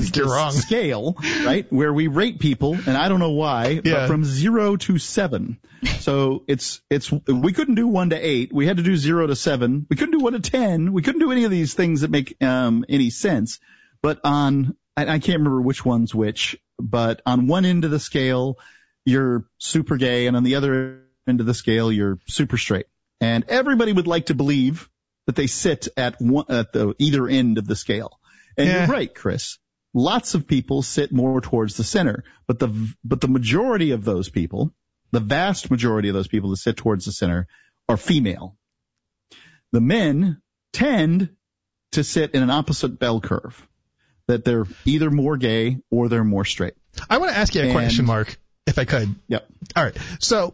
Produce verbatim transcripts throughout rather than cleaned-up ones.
is You're this wrong. scale, right, where we rate people, and I don't know why, Yeah. but from zero to seven. So it's it's we couldn't do one to eight. We had to do zero to seven. We couldn't do one to ten. We couldn't do any of these things that make um, any sense. But on I, I can't remember which one's which. But on one end of the scale, you're super gay, and on the other end of the scale, you're super straight. And everybody would like to believe that they sit at one, at the either end of the scale. And Yeah. you're right, Chris. Lots of people sit more towards the center, but the but the majority of those people, the vast majority of those people that sit towards the center, are female. The men tend to sit in an opposite bell curve, that they're either more gay or they're more straight. I want to ask you a And- question, Mark, if I could. Yep. All right. So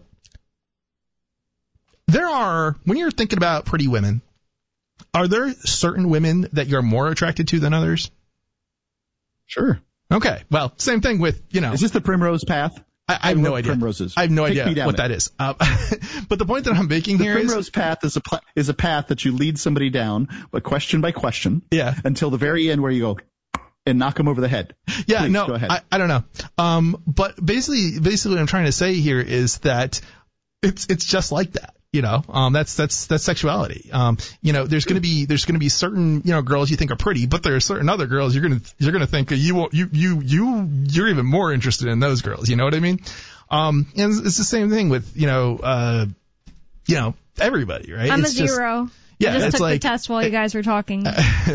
there are, when you're thinking about pretty women, are there certain women that you're more attracted to than others? Sure. Okay. Well, same thing with, you know. Is this the primrose path? I, I have no love idea. primroses. I have no Take me idea down what it. that is. Uh, but the point that I'm making The here is, primrose path is a pl- is a path that you lead somebody down, but question by question, yeah, until the very end where you go and knock them over the head. yeah, Please, no, go ahead. I, I don't know. Um, but basically, basically, what I'm trying to say here is that it's it's just like that. You know, um, that's that's that's sexuality. Um, you know, there's gonna be there's gonna be certain you know girls you think are pretty, but there are certain other girls you're gonna you're gonna think you won't- you you you you're even more interested in those girls. You know what I mean? Um, and it's the same thing with you know uh, you know everybody, right? I'm it's a just, zero. Yeah, I just it's took like the test while you guys were talking.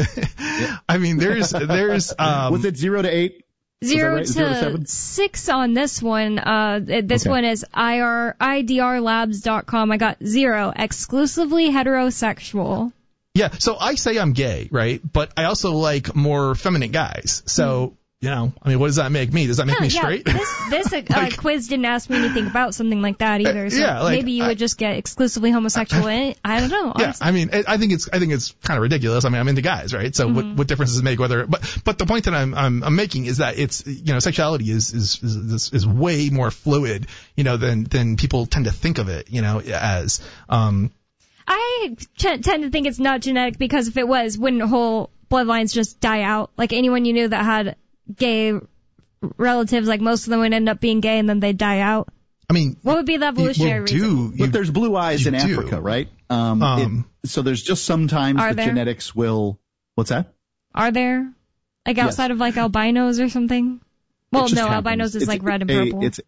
I mean, there's there's um, Was it zero to eight? Zero, right? to Zero to seven? six on this one. Uh, this Okay. one is I R I D R labs dot com. I got zero, exclusively heterosexual. yeah. So I say I'm gay, right? But I also like more feminine guys. So you know, I mean, what does that make me? Does that make Yeah, me yeah. straight? This, this uh, Like- quiz didn't ask me anything about something like that either. So yeah, like, maybe you I- would just get exclusively homosexual in it. I don't know. Yeah, honestly. I mean, I I think it's I think it's kind of ridiculous. I mean, I'm into guys, right? So what what difference does it make whether? But but the point that I'm I'm, I'm making is that it's you know sexuality is is, is is is way more fluid, you know, than than people tend to think of it, you know, as. Um, I t- tend to think it's not genetic because if it was, wouldn't whole bloodlines just die out? Like anyone you knew that had gay relatives, like most of them would end up being gay and then they'd die out. I mean, What would be the evolutionary well, reason? do you, But there's blue eyes you in do. Africa, right? Um, Um, it, so there's just sometimes Are the there? genetics will. What's that? Are there? Like Yes. outside of like albinos or something? Well, It just no, happens. albinos is It's like red and a- purple. It's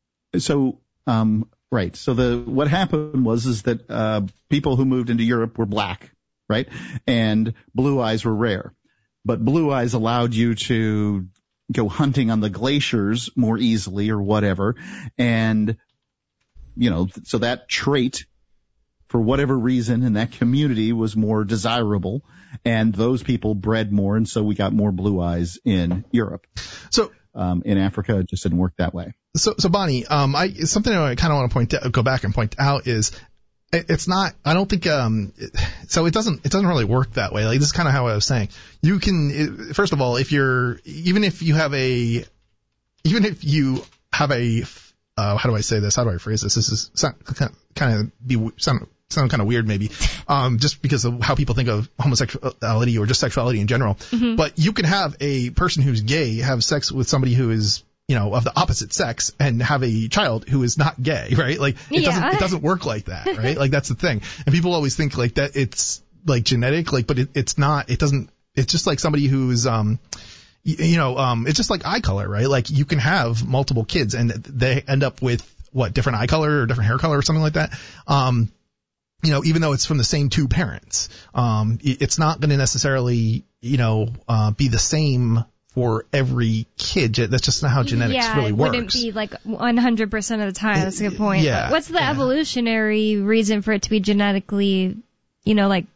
so um right. So the what happened was is that uh people who moved into Europe were black, right? And blue eyes were rare. But blue eyes allowed you to go hunting on the glaciers more easily or whatever. And you know, so that trait for whatever reason in that community was more desirable, and those people bred more, and so we got more blue eyes in Europe. so Um, in Africa, it just didn't work that way. So, so Bonnie, um, I something I kind of want to point out, go back and point out is it, it's not. I don't think. Um, it, so it doesn't. It doesn't really work that way. Like this is kind of how I was saying. You can it, first of all, if you're even if you have a even if you have a uh, how do I say this? How do I phrase this? This is sound, kind of be sound sound kind of weird maybe, um, just because of how people think of homosexuality or just sexuality in general. Mm-hmm. But you can have a person who's gay have sex with somebody who is, you know, of the opposite sex and have a child who is not gay, right? Like it Yeah. doesn't it doesn't work like that, right? Like that's the thing. And people always think like that it's like genetic, like, but it, it's not. It doesn't. It's just like somebody who's um. You, you know, um, it's just like eye color, right? Like you can have multiple kids and they end up with what, different eye color or different hair color or something like that. Um, you know, even though it's from the same two parents, um, it, it's not going to necessarily, you know, uh, be the same for every kid. That's just not how genetics yeah, really it works. wouldn't be like one hundred percent of the time. That's a good point. Yeah, But what's the yeah. evolutionary reason for it to be genetically, you know, like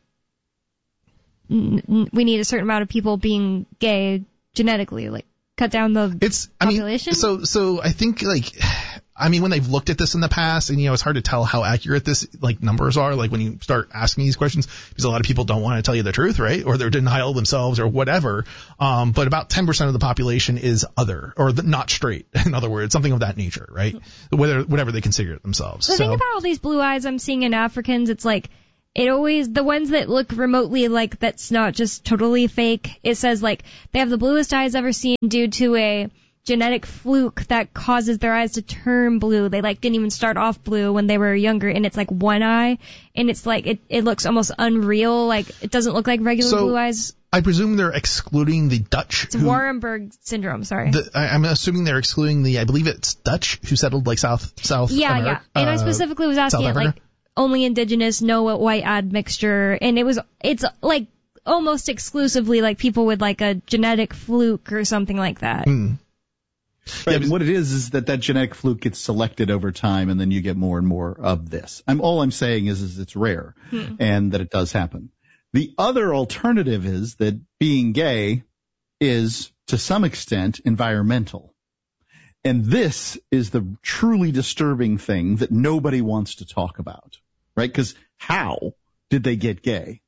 n- n- we need a certain amount of people being gay genetically, like cut down the It's, I mean, population? so, so I think like, I mean, when they've looked at this in the past, and you know, it's hard to tell how accurate this like numbers are. Like when you start asking these questions, because a lot of people don't want to tell you the truth, right? Or they're denial themselves or whatever. Um, but about ten percent of the population is other or the, not straight. In other words, something of that nature, right? Whether whatever they consider it themselves. The so thing about all these blue eyes I'm seeing in Africans, it's like it always, the ones that look remotely like that's not just totally fake, it says like they have the bluest eyes ever seen due to a genetic fluke that causes their eyes to turn blue. They like didn't even start off blue when they were younger, and it's like one eye, and it's like it, it looks almost unreal. Like it doesn't look like regular So, blue eyes. I presume they're excluding the Dutch. It's who, Warrenberg syndrome. Sorry. the, I, I'm assuming they're excluding the, I believe it's Dutch who settled like South South. Yeah, America, yeah. And uh, I specifically was asking South it like Africa? only indigenous, no white admixture, and it was it's like almost exclusively like people with like a genetic fluke or something like that. Hmm. Right, Yeah, and what it is is that that genetic fluke gets selected over time, and then you get more and more of this. I'm all I'm saying is, is it's rare, Hmm. and that it does happen. The other alternative is that being gay is, to some extent, environmental. And this is the truly disturbing thing that nobody wants to talk about, right? Because how did they get gay?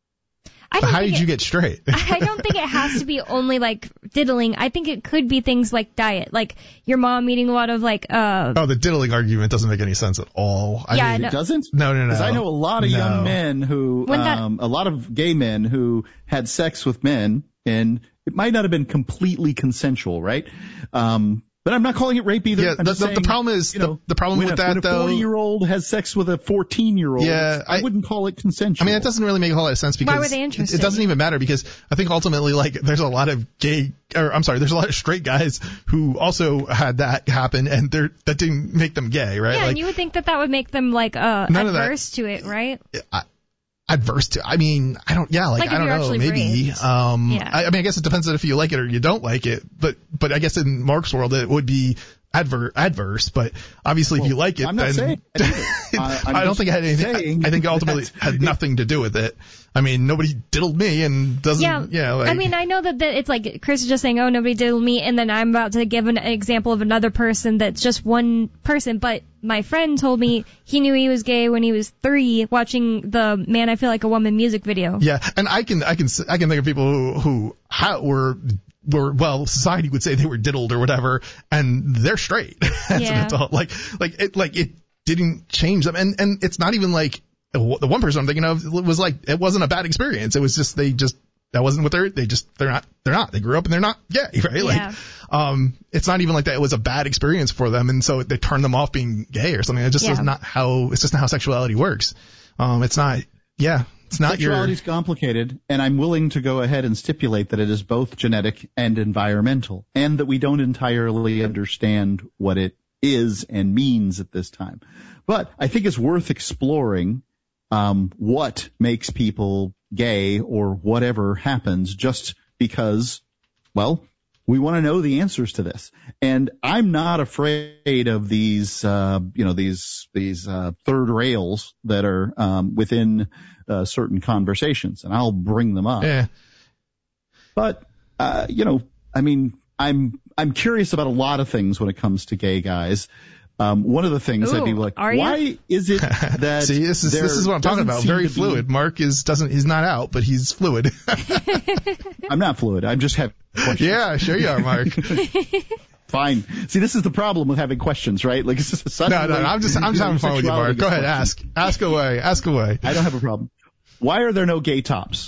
I But don't how think did it, you get straight? I don't think it has to be only like diddling. I think it could be things like diet, like your mom eating a lot of like uh Oh, the diddling argument doesn't make any sense at all. I Yeah, mean, no. It doesn't? No, no, no. Because I know a lot of No. young men who, When that- um, a lot of gay men who had sex with men, and it might not have been completely consensual, right? Um, but I'm not calling it rape either. Yeah, I'm the, just the, saying, the problem is you know, the, the problem when with a, that when a though. forty-year-old has sex with a fourteen-year-old, Yeah, I, I- wouldn't call it consensual. I mean, it doesn't really make a whole lot of sense because Why were they it, interested? it doesn't even matter because I think ultimately, like, there's a lot of gay, or I'm sorry, there's a lot of straight guys who also had that happen, and they're that didn't make them gay, right? yeah, like, and you would think that that would make them like uh None of that- adverse to it, right? I, adverse to. I mean, I don't. Yeah, like, Like if I don't you're know. actually Maybe. raped. Um, Yeah. I, I mean, I guess it depends on if you like it or you don't like it. But but I guess in Mark's world, it would be adver- adverse. But obviously, if you like it, I'm not then saying it either. I- I'm I don't just think it had anything. saying I, I think it ultimately that- had nothing to do with it. I mean, nobody diddled me and doesn't. Yeah, Yeah. Like, I mean, I know that, that it's like Chris is just saying, oh, nobody did me, and then I'm about to give an example of another person that's just one person, but my friend told me he knew he was gay when he was three watching the Man, I Feel Like a Woman music video. Yeah, and I can I can I can think of people who who how, were were well society would say they were diddled or whatever, and they're straight as Yeah. an adult. Like like it like it didn't change them, and and it's not even like the one person I'm thinking of was like it wasn't a bad experience. It was just they just that wasn't what they're they just they're not they're not they grew up and they're not gay, right? Yeah. Like um it's not even like that it was a bad experience for them, and so they turned them off being gay or something. It just Yeah. is not how it's just not how sexuality works. Um, it's not. Yeah, it's not your. Sexuality is complicated, and I'm willing to go ahead and stipulate that it is both genetic and environmental, and that we don't entirely understand what it is and means at this time. But I think it's worth exploring um, what makes people gay or whatever happens, just because, well, we want to know the answers to this. And I'm not afraid of these, uh, you know, these, these, uh, third rails that are, um, within, uh, certain conversations, and I'll bring them up. Yeah. But, uh, you know, I mean, I'm, I'm curious about a lot of things when it comes to gay guys. Um, one of the things Ooh, I'd be like, are ya? why is it that See, this is there this is what I'm talking doesn't about. seem Very to be- fluid. Mark is doesn't he's not out, but he's fluid. I'm not fluid. I'm just having questions. Yeah, sure you are, Mark. Fine. See, this is the problem with having questions, right? Like, it's just No, suddenly, no, no, I'm just I'm just you know, having fun with you, sexuality Mark. Go gets ahead, questioned. ask, ask away, ask away. I don't have a problem. Why are there no gay tops?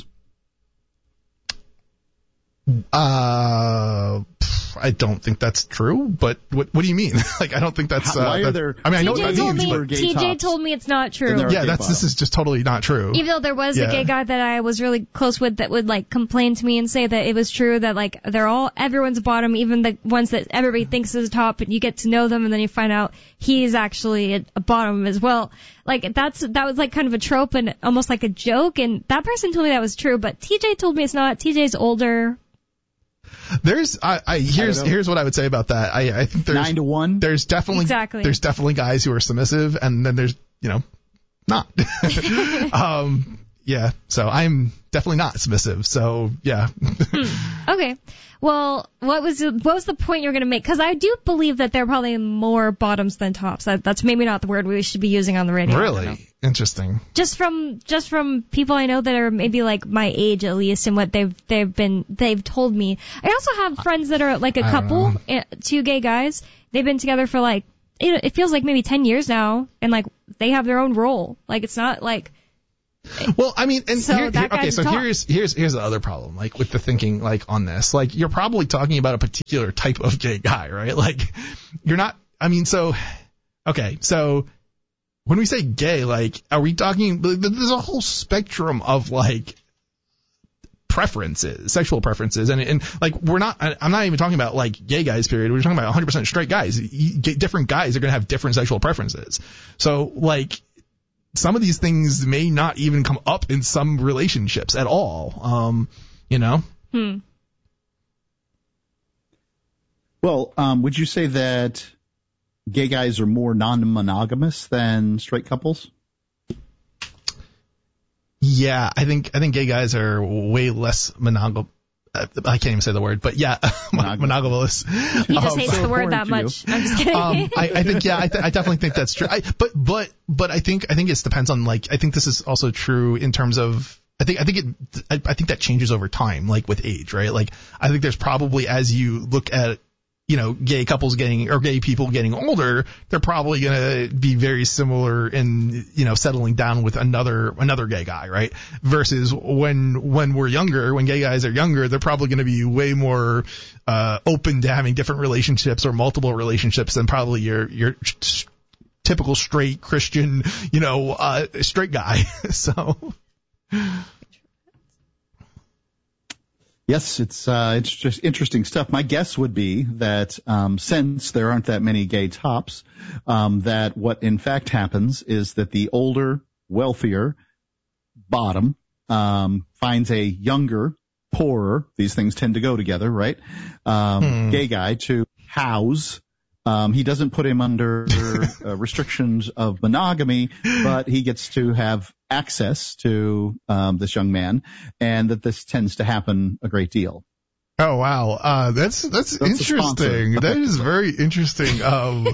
Uh, pff, I don't think that's true. But what what do you mean? Like, I don't think that's. How- Uh, why are that- there- I mean, I know what T J that told means. me, but- But gay T J tops. told me it's not true. Then there are yeah, gay that's this bottoms. is just totally not true. Even though there was Yeah. a gay guy that I was really close with that would like complain to me and say that it was true that like they're all everyone's bottom, even the ones that everybody thinks is a top, and you get to know them and then you find out he's actually a, a bottom as well. Like that's that was like kind of a trope and almost like a joke, and that person told me that was true, but T J told me it's not. T J's older. There's I, I here's I don't know. here's what I would say about that. I I think there's Nine to one? there's definitely Exactly. there's definitely guys who are submissive, and then there's you know not. um yeah, so I'm definitely not submissive. So yeah. Okay. Well, what was the, what was the point you were going to make? Because I do believe that there are probably more bottoms than tops. That, that's maybe not the word we should be using on the radio. I don't know. Really interesting. Just from just from people I know that are maybe like my age at least, and what they've they've been they've told me. I also have friends that are like a I don't couple, know. eh, two gay guys. They've been together for like it, it feels like maybe ten years now, and like they have their own role. Like it's not like Well, I mean, and So here, that here- okay, guy's so top. here's here's here's the other problem, like with the thinking, like on this, like you're probably talking about a particular type of gay guy, right? Like you're not. I mean, so okay, so when we say gay, like, are we talking? There's a whole spectrum of like preferences, sexual preferences, and and like we're not. I'm not even talking about like gay guys. Period. We're talking about one hundred percent straight guys. You get different guys are going to have different sexual preferences. So like. Some of these things may not even come up in some relationships at all, um, you know? Hmm. Well, um, would you say that gay guys are more non-monogamous than straight couples? Yeah, I think I think gay guys are way less monogam. I can't even say the word, but yeah, monogamous. He just Um, hates so the word important that to much. I'm just kidding. um, I, I think yeah, I, th- I definitely think that's true. I, but but but I think I think it depends on like I think this is also true in terms of I think I think it I, I think that changes over time, like with age, right? Like I think there's probably as you look at you know gay couples getting or gay people getting older, they're probably gonna be very similar in you know settling down with another another gay guy, right? Versus when when we're younger, when gay guys are younger, they're probably gonna be way more uh open to having different relationships or multiple relationships than probably your your typical straight Christian, you know, uh straight guy. So Yes, it's uh, it's just interesting stuff. My guess would be that um, since there aren't that many gay tops, um, that what in fact happens is that the older, wealthier bottom um, finds a younger, poorer. These things tend to go together, right? Um, Hmm. Gay guy to house. Um, he doesn't put him under uh, restrictions of monogamy, but he gets to have access to um, this young man, and that this tends to happen a great deal. oh wow, uh that's that's, That's the sponsor. interesting. That is very interesting. Um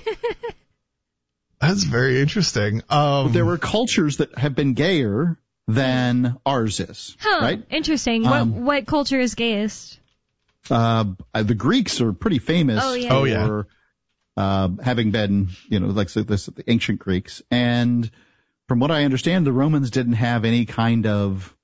that's very interesting. Um There were cultures that have been gayer than ours is, Huh. right? Interesting. Um, what what culture is gayest? Uh, the Greeks are pretty famous Oh, yeah. for Oh, yeah. uh, having been, you know, like so this, the ancient Greeks. And from what I understand, the Romans didn't have any kind of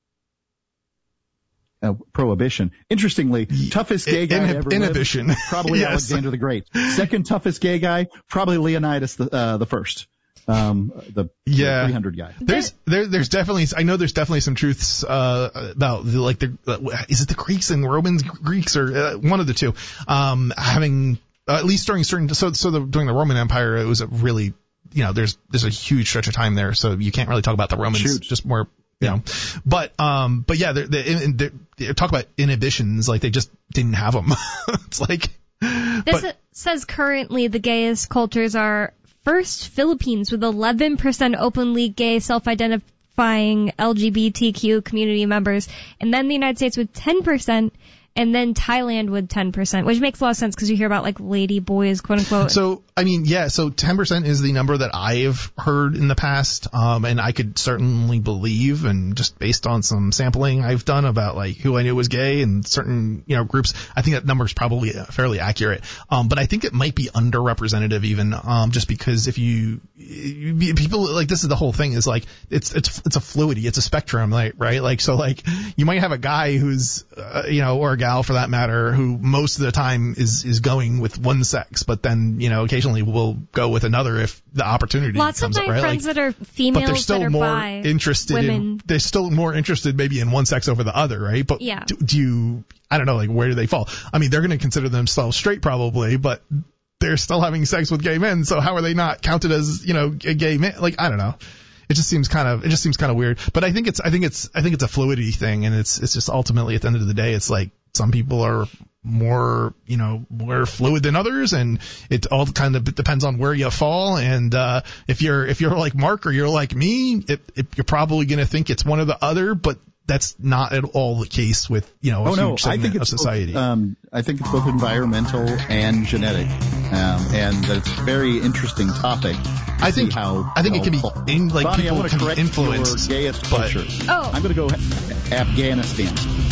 uh, prohibition. Interestingly, toughest gay guy Inhib- to ever inhibition. lived, probably Yes. Alexander the Great. Second toughest gay guy, probably Leonidas the, uh, the first, um, the, Yeah. the three hundred guy. There's there there's definitely I know there's definitely some truths uh about the, like the uh, is it the Greeks and Romans Greeks or uh, one of the two um having uh, at least during certain so so the, during the Roman Empire it was a really you know there's there's a huge stretch of time there so you can't really talk about the Romans Huge. just more you know but um but yeah they they they talk about inhibitions like they just didn't have them. It's like This but, says currently the gayest cultures are first Philippines with eleven percent openly gay self-identifying L G B T Q community members, and then the United States with ten percent, and then Thailand with ten percent, which makes a lot of sense because you hear about like lady boys, quote unquote. So, I mean, yeah, so ten percent is the number that I've heard in the past, um, and I could certainly believe, and just based on some sampling I've done about like who I knew was gay and certain, you know, groups, I think that number is probably fairly accurate. Um, but I think it might be underrepresentative even, um, just because if you, you, people, like this is the whole thing is like, it's, it's, it's a fluidity, it's a spectrum, like, right? Like, so like, you might have a guy who's, uh, you know, or a gal for that matter, who most of the time is, is going with one sex, but then, you know, occasionally will go with another if the opportunity Lots comes of my up, right? friends Like, that are but females they're still that are more bi, interested women. in, they're still more interested maybe in one sex over the other, right? But Yeah. do, do you, I don't know, like where do they fall? I mean, they're going to consider themselves straight probably, but they're still having sex with gay men, so how are they not counted as, you know, a gay man? Like, I don't know. It just seems kind of, it just seems kind of weird. But I think it's, I think it's, I think it's a fluidity thing, and it's, it's just ultimately at the end of the day, it's like some people are more, you know, more fluid than others, and it all kind of depends on where you fall. And uh, if you're, if you're like Mark or you're like me, it, it, you're probably going to think it's one or the other, but that's not at all the case with, you know, a Oh no, huge I segment think of it's society. Both, um, I think it's both environmental and genetic, um, and that it's a very interesting topic. to I think see how I think it how- can be in, like Bonnie, I people want can to be correct influenced. your gayest but- culture. Oh. I'm going to go Afghanistan.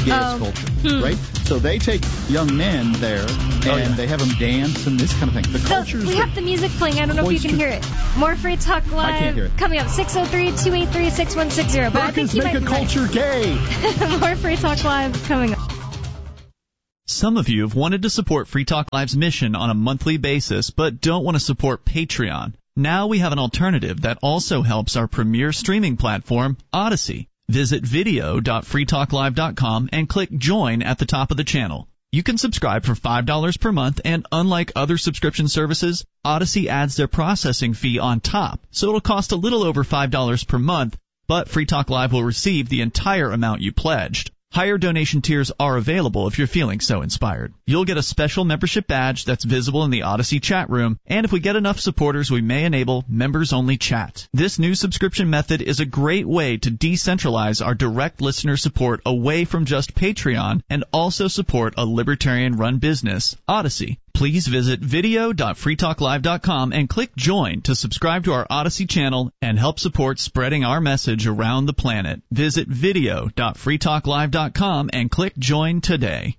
gayest Oh. culture, Hmm. right? So they take young men there and yeah. they have them dance and this kind of thing. The So culture we is have the music playing. I don't know if you can hear it. More Free Talk Live I can't hear it. coming up. six oh three, two eight three, six one six zero. But I think Workers you make might a be right. culture gay. More Free Talk Live coming up. Some of you have wanted to support Free Talk Live's mission on a monthly basis, but don't want to support Patreon. Now we have an alternative that also helps our premier streaming platform, Odyssey. Visit video dot free talk live dot com and click Join at the top of the channel. You can subscribe for five dollars per month, and unlike other subscription services, Odyssey adds their processing fee on top, so it'll cost a little over five dollars per month, but Free Talk Live will receive the entire amount you pledged. Higher donation tiers are available if you're feeling so inspired. You'll get a special membership badge that's visible in the Odyssey chat room, and if we get enough supporters, we may enable members-only chat. This new subscription method is a great way to decentralize our direct listener support away from just Patreon and also support a libertarian-run business, Odyssey. Please visit video dot free talk live dot com and click Join to subscribe to our Odyssey channel and help support spreading our message around the planet. Visit video dot free talk live dot com and click Join today.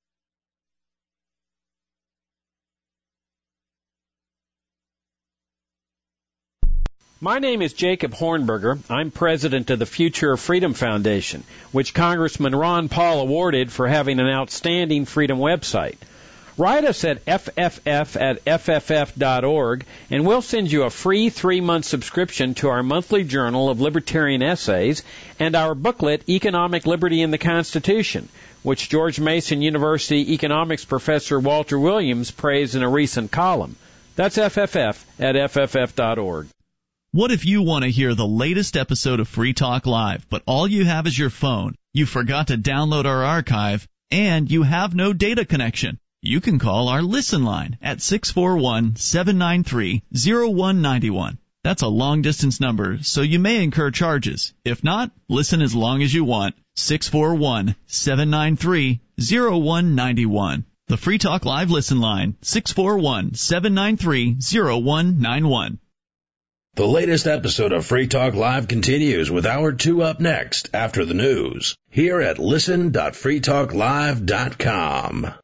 My name is Jacob Hornberger. I'm president of the Future of Freedom Foundation, which Congressman Ron Paul awarded for having an outstanding freedom website. Write us at F F F at F F F dot org, and we'll send you a free three-month subscription to our monthly journal of libertarian essays and our booklet, Economic Liberty in the Constitution, which George Mason University economics professor Walter Williams praised in a recent column. That's F F F at F F F dot org. What if you want to hear the latest episode of Free Talk Live, but all you have is your phone, you forgot to download our archive, and you have no data connection? You can call our Listen line at six four one, seven nine three, zero one nine one. That's a long-distance number, so you may incur charges. If not, listen as long as you want. six four one, seven nine three, zero one nine one. The Free Talk Live Listen line, six four one, seven nine three, zero one nine one. The latest episode of Free Talk Live continues with Hour two up next after the news here at listen dot free talk live dot com.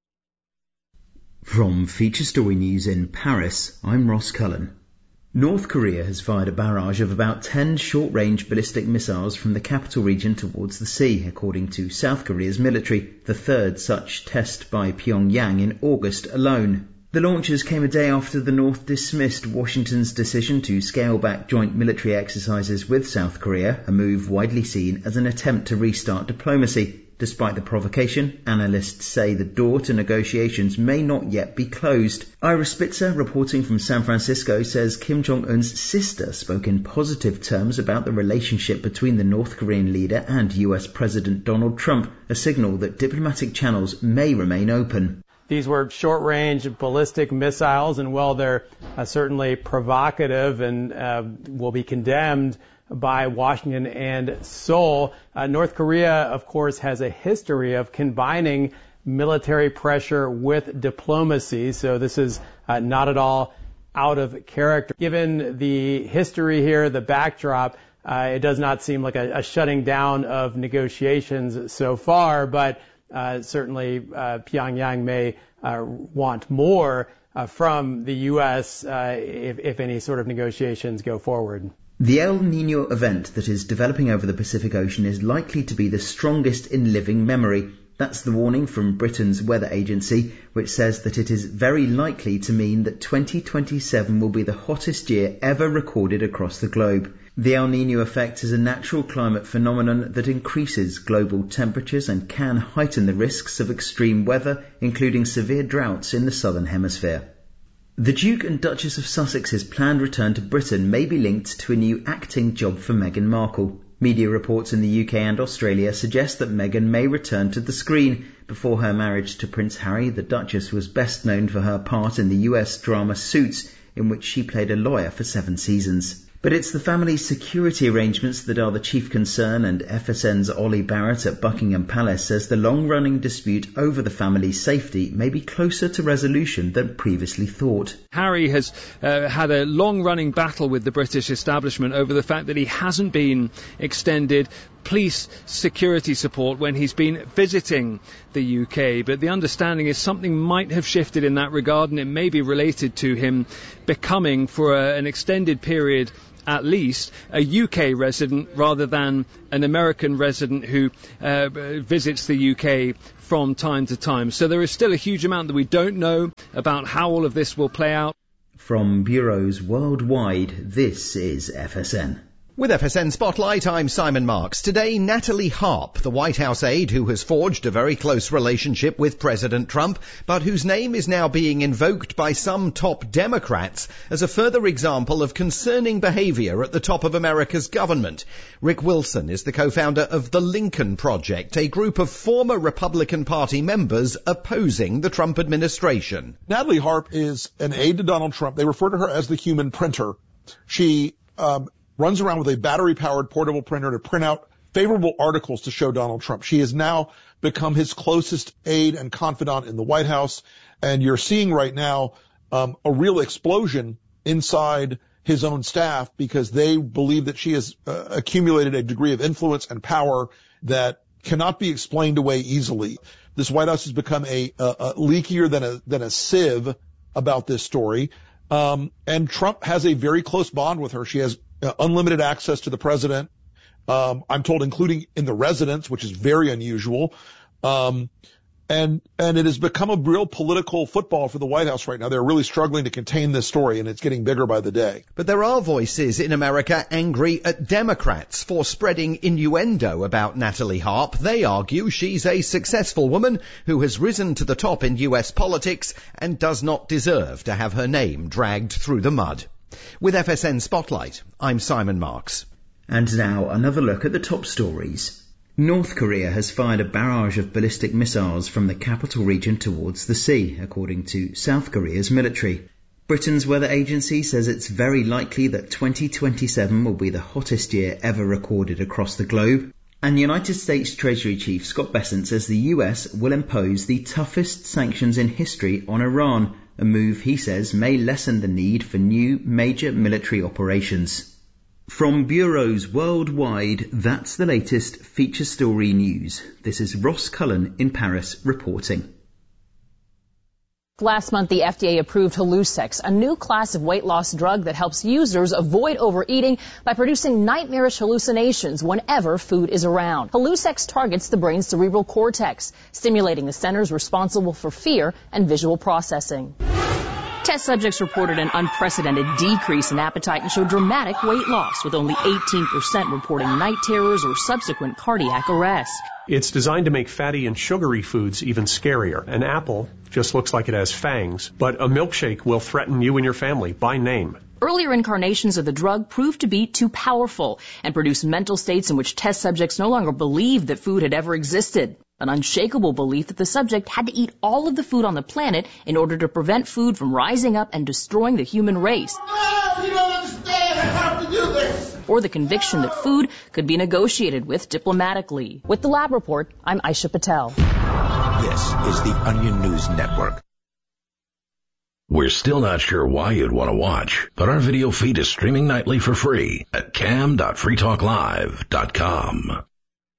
From Feature Story News in Paris, I'm Ross Cullen. North Korea has fired a barrage of about ten short-range ballistic missiles from the capital region towards the sea, according to South Korea's military, the third such test by Pyongyang in August alone. The launches came a day after the North dismissed Washington's decision to scale back joint military exercises with South Korea, a move widely seen as an attempt to restart diplomacy. Despite the provocation, analysts say the door to negotiations may not yet be closed. Ira Spitzer, reporting from San Francisco, says Kim Jong-un's sister spoke in positive terms about the relationship between the North Korean leader and U S President Donald Trump, a signal that diplomatic channels may remain open. These were short-range ballistic missiles, and while they're uh, certainly provocative and uh, will be condemned by Washington and Seoul, uh, North Korea, of course, has a history of combining military pressure with diplomacy, so this is uh, not at all out of character. Given the history here, the backdrop, uh, it does not seem like a, a shutting down of negotiations so far, but uh, certainly uh, Pyongyang may uh, want more uh, from the U S uh, if, if any sort of negotiations go forward. The El Niño event that is developing over the Pacific Ocean is likely to be the strongest in living memory. That's the warning from Britain's weather agency, which says that it is very likely to mean that twenty twenty-seven will be the hottest year ever recorded across the globe. The El Niño effect is a natural climate phenomenon that increases global temperatures and can heighten the risks of extreme weather, including severe droughts in the southern hemisphere. The Duke and Duchess of Sussex's planned return to Britain may be linked to a new acting job for Meghan Markle. Media reports in the U K and Australia suggest that Meghan may return to the screen. Before her marriage to Prince Harry, the Duchess was best known for her part in the U S drama Suits, in which she played a lawyer for seven seasons. But it's the family's security arrangements that are the chief concern, and F S N's Ollie Barrett at Buckingham Palace says the long-running dispute over the family's safety may be closer to resolution than previously thought. Harry has uh, had a long-running battle with the British establishment over the fact that he hasn't been extended police security support when he's been visiting the U K. But the understanding is something might have shifted in that regard, and it may be related to him becoming, for a, an extended period at least, a U K resident rather than an American resident who uh, visits the U K from time to time. So there is still a huge amount that we don't know about how all of this will play out. From bureaus worldwide, this is F S N. With F S N Spotlight, I'm Simon Marks. Today, Natalie Harp, the White House aide who has forged a very close relationship with President Trump, but whose name is now being invoked by some top Democrats as a further example of concerning behavior at the top of America's government. Rick Wilson is the co-founder of the Lincoln Project, a group of former Republican Party members opposing the Trump administration. Natalie Harp is an aide to Donald Trump. They refer to her as the human printer. She, um, runs around with a battery-powered portable printer to print out favorable articles to show Donald Trump. She has now become his closest aide and confidant in the White House, and you're seeing right now um, a real explosion inside his own staff because they believe that she has uh, accumulated a degree of influence and power that cannot be explained away easily. This White House has become a, a, a leakier than a, than a sieve about this story. Um, and Trump has a very close bond with her. She has uh, unlimited access to the president. Um, I'm told including in the residence, which is very unusual. Um, and, and it has become a real political football for the White House right now. They're really struggling to contain this story, and it's getting bigger by the day. But there are voices in America angry at Democrats for spreading innuendo about Natalie Harp. They argue she's a successful woman who has risen to the top in U S politics and does not deserve to have her name dragged through the mud. With F S N Spotlight, I'm Simon Marks. And now another look at the top stories. North Korea has fired a barrage of ballistic missiles from the capital region towards the sea, according to South Korea's military. Britain's weather agency says it's very likely that twenty twenty-seven will be the hottest year ever recorded across the globe. And United States Treasury Chief Scott Bessent says the U S will impose the toughest sanctions in history on Iran, a move he says may lessen the need for new major military operations. From bureaus worldwide, that's the latest feature story news. This is Ross Cullen in Paris reporting. Last month, the F D A approved Halucex, a new class of weight loss drug that helps users avoid overeating by producing nightmarish hallucinations whenever food is around. Halucex targets the brain's cerebral cortex, stimulating the centers responsible for fear and visual processing. Test subjects reported an unprecedented decrease in appetite and showed dramatic weight loss, with only eighteen percent reporting night terrors or subsequent cardiac arrest. It's designed to make fatty and sugary foods even scarier. An apple just looks like it has fangs, but a milkshake will threaten you and your family by name. Earlier incarnations of the drug proved to be too powerful and produced mental states in which test subjects no longer believed that food had ever existed. An unshakable belief that the subject had to eat all of the food on the planet in order to prevent food from rising up and destroying the human race. Oh, you don't understand. I have to do this. Or the conviction that food could be negotiated with diplomatically. With the Lab Report, I'm Aisha Patel. This is the Onion News Network. We're still not sure why you'd want to watch, but our video feed is streaming nightly for free at cam dot free talk live dot com.